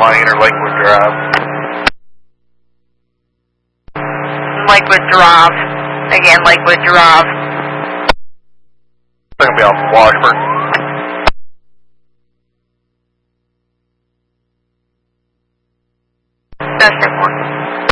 Lane or Lakewood Drive. Lakewood Drive. Again, Lakewood Drive. It's going to be off Washburn. That's 10-4.